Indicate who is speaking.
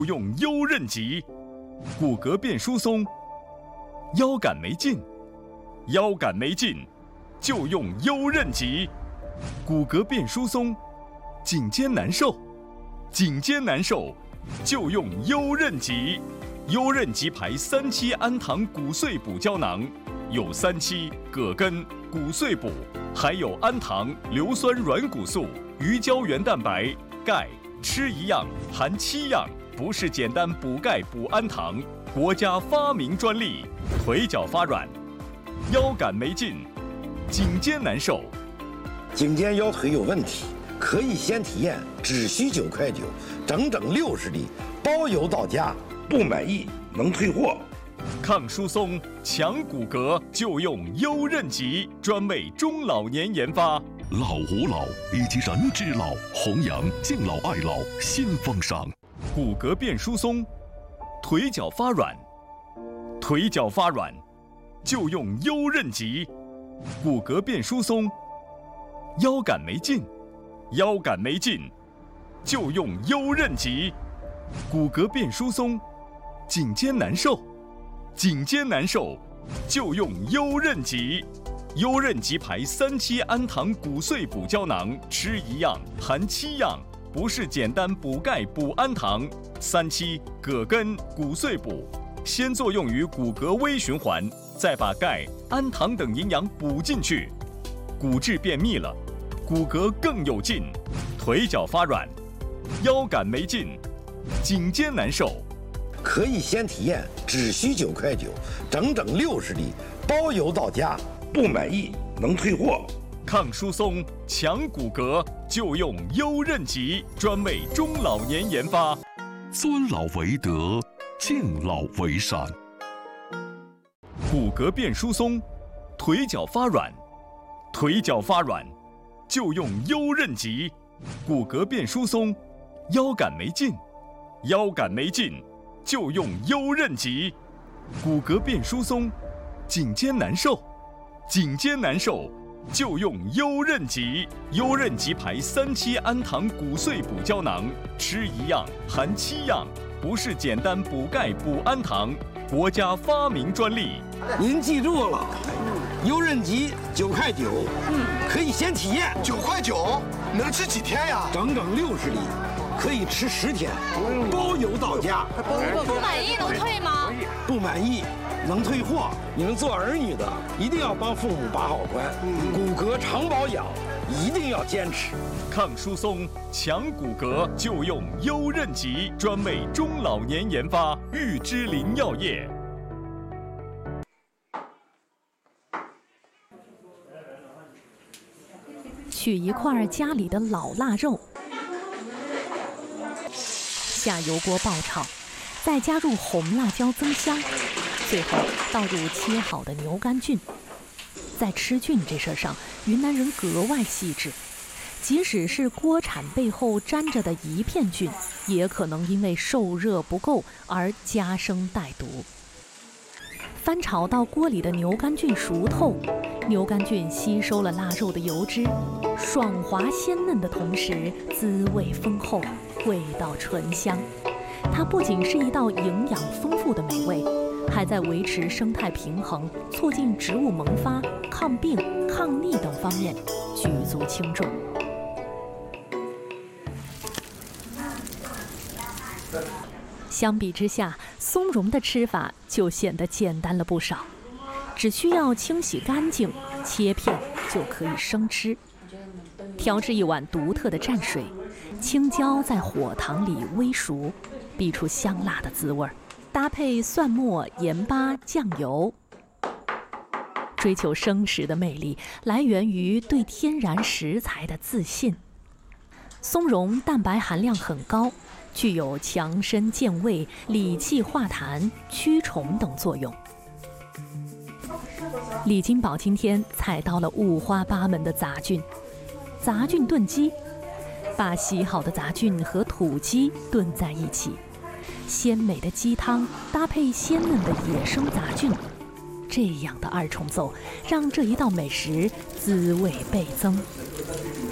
Speaker 1: 用优韧极，骨骼变疏松；腰杆没劲，腰杆没劲，就用优韧极，骨骼变疏松；颈肩难受，颈肩难受，就用优韧极。优韧极牌3期氨糖骨碎补胶囊，有3期、葛根、骨碎补，还有氨糖、硫酸软骨素、鱼胶原蛋白、钙，吃一样含7样，不是简单补钙补氨糖，国家发明专利。腿脚发软，腰杆没劲，颈肩难受，
Speaker 2: 颈肩腰腿有问题，可以先体验，只需9块9，整整60粒，包邮到家，不满意能退货。
Speaker 1: 抗疏松、强骨骼，就用优韧极，专为中老年研发。
Speaker 3: 老吾老以及人之老，弘扬敬老爱老新风尚。
Speaker 1: 骨骼变疏松，腿脚发软，腿脚发软，就用优韧极。骨骼变疏松，腰杆没劲，腰杆没劲，就用优韧极。骨骼变疏松，颈肩难受，颈肩难受，就用优韧极。优韧极牌3期氨糖骨碎补胶囊，吃一样含7样，不是简单补钙补氨糖。3期、葛根、骨碎补，先作用于骨骼微循环，再把钙、氨糖等营养补进去，骨质变密了，骨骼更有劲。腿脚发软，腰杆没劲，颈肩难受，
Speaker 2: 可以先体验，只需9块9，整整60粒，包邮到家，不满意能退货。
Speaker 1: 抗疏松、强骨骼，就用优韧极，专为中老年研发。
Speaker 3: 尊老为德，敬老为善。
Speaker 1: 骨骼变疏松，腿脚发软，腿脚发软，就用优韧极。骨骼变疏松，腰杆没劲，腰杆没劲，就用优韧极。骨骼变疏松，颈肩难受，颈肩难受，就用优韧极。优韧极牌3期氨糖骨碎补胶囊，吃一样含7样，不是简单补钙补氨糖，国家发明专利。
Speaker 2: 您记住了，优韧极9块9，可以先体验。
Speaker 4: 9块9，能吃几天呀？
Speaker 2: 整整60粒，可以吃10天，包邮到家。
Speaker 5: 不满意能退吗？
Speaker 2: 不满意能退货。你们做儿女的一定要帮父母把好关，骨骼常保养一定要坚持。
Speaker 1: 抗疏松、强骨骼，就用优韧极，专为中老年研发。玉芝林药业。
Speaker 6: 取一块家里的老腊肉，下油锅爆炒，再加入红辣椒增香，最后倒入切好的牛肝菌。在吃菌这事儿上，云南人格外细致，即使是锅铲背后粘着的一片菌，也可能因为受热不够而加生带毒。翻炒到锅里的牛肝菌熟透，牛肝菌吸收了腊肉的油脂，爽滑鲜嫩的同时，滋味丰厚，味道醇香。它不仅是一道营养丰富的美味，还在维持生态平衡、促进植物萌发、抗病、抗逆等方面举足轻重。相比之下，松茸的吃法就显得简单了不少，只需要清洗干净，切片就可以生吃。调制一碗独特的蘸水，青椒在火塘里煨熟，逼出香辣的滋味，搭配蒜末、盐巴、酱油。追求生食的魅力来源于对天然食材的自信。松茸蛋白含量很高，具有强身健胃、理气化痰、驱虫等作用。李金宝今天采到了五花八门的杂菌。杂菌炖鸡，把洗好的杂菌和土鸡炖在一起，鲜美的鸡汤搭配鲜嫩的野生杂菌，这样的二重奏让这一道美食滋味倍增。